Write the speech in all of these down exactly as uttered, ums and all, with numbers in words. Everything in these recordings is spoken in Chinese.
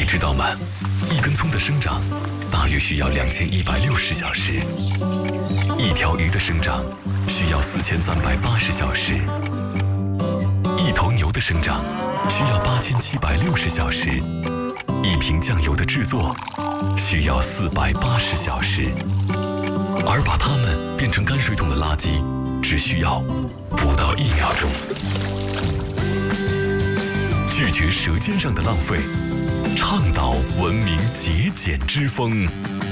知道吗？一根葱的生长大约需要两千一百六十小时，一条鱼的生长需要四千三百八十小时，一头牛的生长需要八千七百六十小时，一瓶酱油的制作需要四百八十小时，而把它们变成泔水桶的垃圾只需要不到一秒钟。拒绝舌尖上的浪费，倡导文明节俭之风。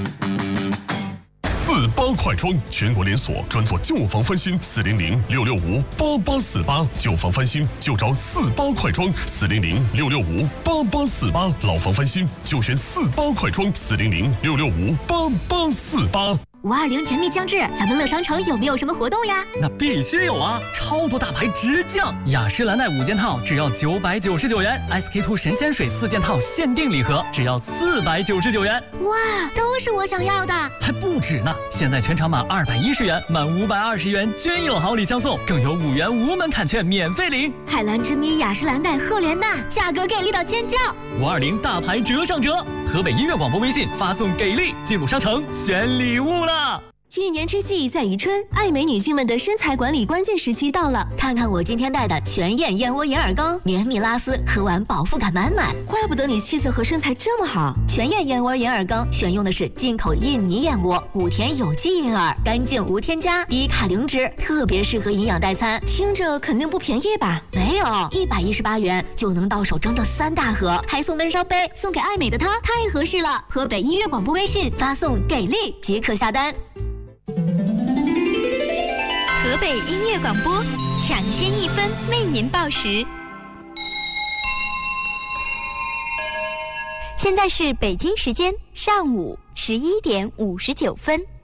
四八快装全国连锁，专做旧房翻新，四零零六六五八八四八，旧房翻新就找四八快装，四零零六六五八八四八，老房翻新就选四八快装，四零零六六五八八四八。 五二零甜蜜将至，咱们乐商城有没有什么活动呀？ 那必须有啊！超多大牌直降，雅诗兰黛五件套只要九百九十九元 ，S K two 神仙水四件套限定礼盒只要四百九十九元。 哇，都是我想要的！ 还不止呢！现在全场满二百一十元，满五百二十元均有好礼相送，更有五元无门槛券免费领。 海蓝之谜、雅诗兰黛、赫莲娜，价格给力到尖叫！ 五二零大牌折上折，河北音乐广播微信发送给力，进入商城选礼物了。 一年之计在于春，爱美女性们的身材管理关键时期到了。 看看我今天带的全燕燕窝银耳羹，绵密拉丝，喝完饱腹感满满。 怪不得你气色和身材这么好。 全燕燕窝银耳羹选用的是进口印尼燕窝，谷田有机银耳，干净无添加，低卡零脂，特别适合营养代餐。 听着肯定不便宜吧？ 没有，一百一十八元就能到手整整三大盒，还送闷烧杯，送给爱美的她太合适了。河北音乐广播微信发送给力即可下单。 河北音乐广播，抢先一分为您报时。现在是北京时间上午十一点五十九分。